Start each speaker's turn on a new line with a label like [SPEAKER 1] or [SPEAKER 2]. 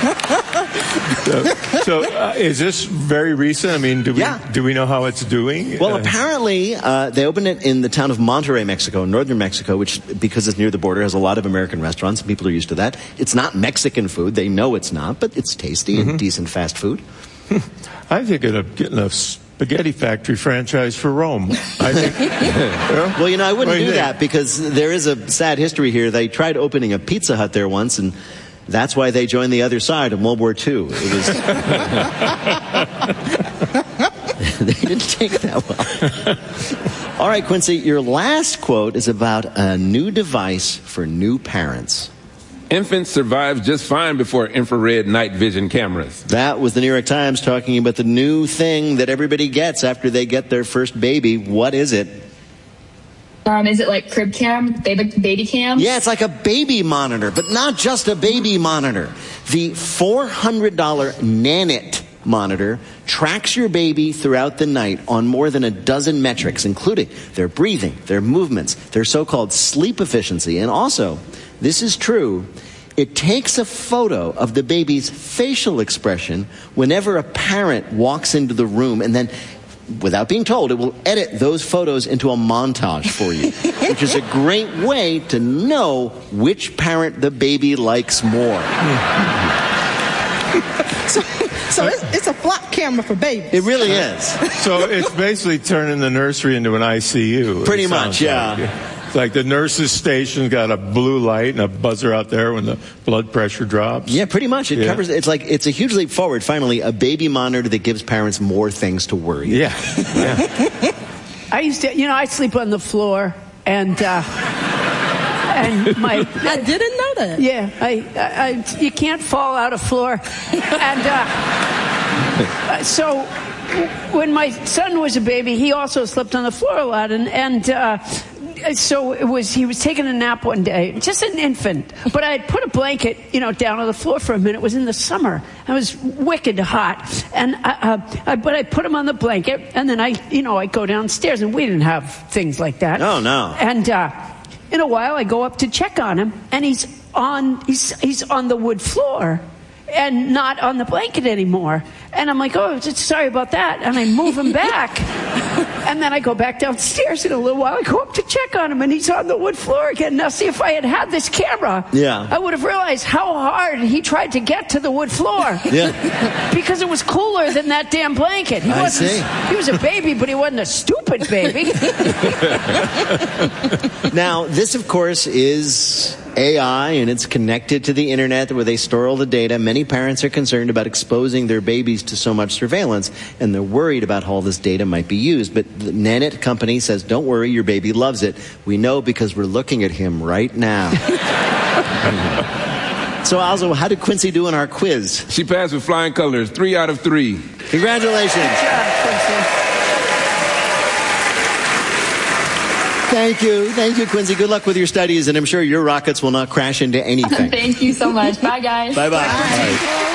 [SPEAKER 1] Is this very recent? I mean, do we know how it's doing?
[SPEAKER 2] Well, apparently, they opened it in the town of Monterrey, Mexico, northern Mexico, which, because it's near the border, has a lot of American restaurants, and people are used to that. It's not Mexican food. They know it's not, but it's tasty and decent fast food.
[SPEAKER 1] I think of getting a spaghetti factory franchise for Rome. I think.
[SPEAKER 2] Well, I wouldn't do that because there is a sad history here. They tried opening a Pizza Hut there once, and that's why they joined the other side in World War II. It was they didn't take that well. All right, Quincy, your last quote is about a new device for new parents.
[SPEAKER 3] Infants survive just fine before infrared night vision cameras.
[SPEAKER 2] That was the New York Times talking about the new thing that everybody gets after they get their first baby. What is it?
[SPEAKER 4] Is it like crib cam, baby cam?
[SPEAKER 2] Yeah, it's like a baby monitor, but not just a baby monitor. The $400 Nanit monitor tracks your baby throughout the night on more than a dozen metrics, including their breathing, their movements, their so-called sleep efficiency, and also, this is true, it takes a photo of the baby's facial expression whenever a parent walks into the room, and then, without being told, it will edit those photos into a montage for you, which is a great way to know which parent the baby likes more.
[SPEAKER 5] So it's a flop camera for babies.
[SPEAKER 2] It really is.
[SPEAKER 1] So it's basically turning the nursery into an ICU.
[SPEAKER 2] Pretty much, yeah.
[SPEAKER 1] It's like the nurse's station's got a blue light and a buzzer out there when the blood pressure drops.
[SPEAKER 2] Yeah, pretty much. It covers. It's a huge leap forward. Finally, a baby monitor that gives parents more things to worry.
[SPEAKER 1] Yeah.
[SPEAKER 6] I used to, I sleep on the floor, and my.
[SPEAKER 5] I didn't know that.
[SPEAKER 6] Yeah, you can't fall out of floor, and so when my son was a baby, he also slept on the floor a lot, and so he was taking a nap one day, just an infant, but I had put a blanket, down on the floor for a minute. It was in the summer. It was wicked hot, and but I put him on the blanket, and then I go downstairs, and we didn't have things like that.
[SPEAKER 2] Oh no.
[SPEAKER 6] And in a while, I go up to check on him, and he's on the wood floor and not on the blanket anymore. And I'm like, oh, sorry about that. And I move him back. And then I go back downstairs in a little while. I go up to check on him, and he's on the wood floor again. Now, see, if I had this camera, I would have realized how hard he tried to get to the wood floor.
[SPEAKER 2] Yeah.
[SPEAKER 6] Because it was cooler than that damn blanket. He was a baby, but he wasn't a stupid baby.
[SPEAKER 2] Now, this, of course, is AI, and it's connected to the internet where they store all the data. Many parents are concerned about exposing their babies to so much surveillance, and they're worried about how all this data might be used. But the Nanit company says, don't worry, your baby loves it. We know because we're looking at him right now. So, Alzo, how did Quincy do in our quiz?
[SPEAKER 3] She passed with flying colors, 3 out of 3.
[SPEAKER 2] Congratulations.
[SPEAKER 6] Good job, Quincy.
[SPEAKER 2] Thank you, Quincy. Good luck with your studies, and I'm sure your rockets will not crash into anything.
[SPEAKER 4] Thank you so much. Bye, guys.
[SPEAKER 2] Bye-bye. Bye.